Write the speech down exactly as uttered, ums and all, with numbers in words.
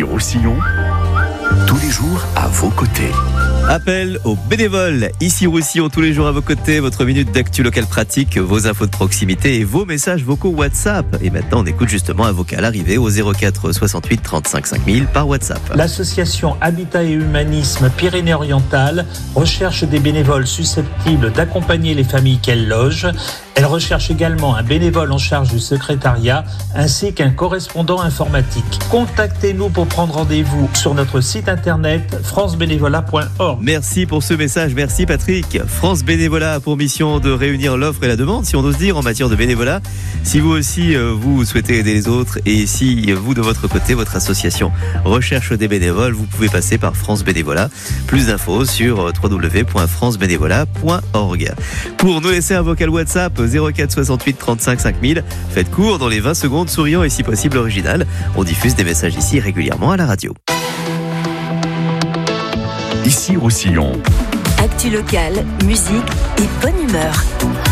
Ici Roussillon, tous les jours à vos côtés. Appel aux bénévoles. Ici Roussillon, tous les jours à vos côtés. Votre minute d'actu locale pratique, vos infos de proximité et vos messages vocaux WhatsApp. Et maintenant, on écoute justement un vocal arrivé au zéro quatre soixante-huit trente-cinq cinq mille par WhatsApp. L'association Habitat et Humanisme Pyrénées-Orientales recherche des bénévoles susceptibles d'accompagner les familles qu'elle loge. Elle recherche également un bénévole en charge du secrétariat ainsi qu'un correspondant informatique. Contactez-nous pour prendre rendez-vous sur notre site internet france bénévolat point org. Merci pour ce message, merci Patrick. France Bénévolat a pour mission de réunir l'offre et la demande, si on ose dire, en matière de bénévolat. Si vous aussi, euh, vous souhaitez aider les autres et si vous, de votre côté, votre association recherche des bénévoles, vous pouvez passer par France Bénévolat. Plus d'infos sur w w w point france bénévolat point org. Pour nous laisser un vocal WhatsApp zéro quatre soixante-huit trente-cinq cinq mille, faites court dans les vingt secondes, souriant et si possible original. On diffuse des messages ici régulièrement à la radio. Ici Roussillon. Actu locale, musique et bonne humeur.